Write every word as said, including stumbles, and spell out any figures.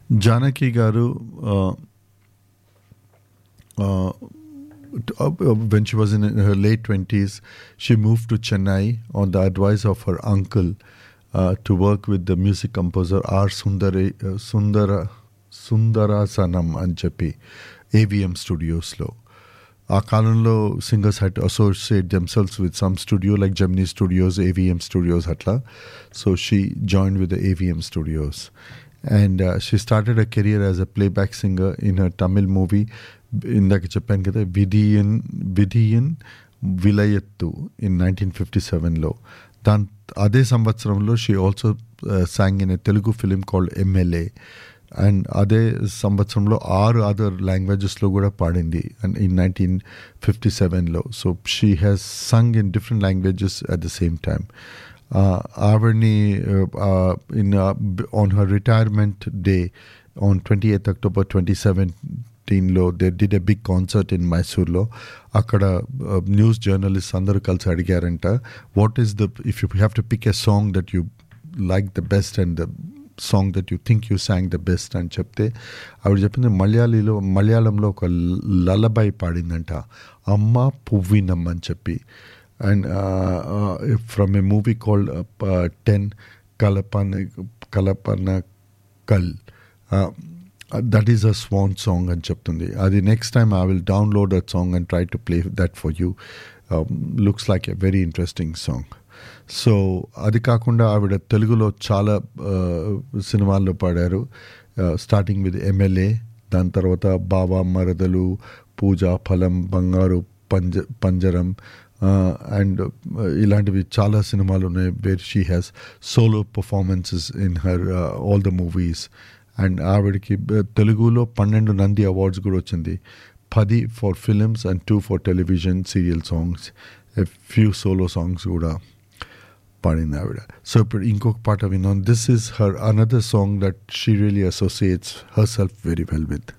Janaki Garu, uh, uh, when she was in her late twenties, she moved to Chennai on the advice of her uncle uh, to work with the music composer R. Sundari, uh, Sundara Sundara Sanam and Chepi, A V M Studios lo. ఆ కాలంలో singers had to associate themselves with some studio like Gemini Studios, A V M Studios atla. So she joined with the A V M Studios. And uh, she started her career as a playback singer in her Tamil movie, ఇందాక చెప్పాను కదా విధియన్ విధియన్ విలయత్తు in nineteen fifty-seven లో. దాని అదే సంవత్సరంలో she also song in a Telugu film called MLA. And అదే సంవత్సరంలో ఆరు అదర్ లాంగ్వేజెస్లో కూడా పాడింది అండ్ ఇన్ నైన్టీన్ ఫిఫ్టీ సెవెన్లో. So she has Sung in different languages at the same time. ఆవిడ్ని in on her retirement day on twenty eighth October twenty సెవెంటీన్లో they did a big concert in మైసూర్లో. అక్కడ news journalist అందరూ కలిసి అడిగారంట, what is the if you have to pick a song that you like the best and the song that you think you song the best అని చెప్తే ఆవిడ చెప్పింది మలయాళీలో మలయాళంలో ఒక లలబై పాడిందంట, అమ్మ పువ్వినమ్మ అని చెప్పి. And from A movie called ten కలపన కలపన కల్, that is a Schwann song అని చెప్తుంది. అది next time I will download that song and try to play that for you. Looks like a very interesting song. So అది కాకుండా ఆవిడ తెలుగులో చాలా సినిమాల్లో పాడారు, స్టార్టింగ్ విత్ ఎమ్మెల్యే, దాని తర్వాత బావా మరదలు, పూజ, ఫలం, బంగారు పంజ పంజరం అండ్ ఇలాంటివి చాలా సినిమాలు ఉన్నాయి where she has solo performances in her all the movies. And ఆవిడకి తెలుగులో పన్నెండు నంది అవార్డ్స్ కూడా వచ్చింది, పది for films and two for television serial songs, a few solo songs కూడా పాడింది ఆవిడ. సో ఇప్పుడు ఇంకొక పాట విన్నాం. This is her another song that she really associates her self very well with.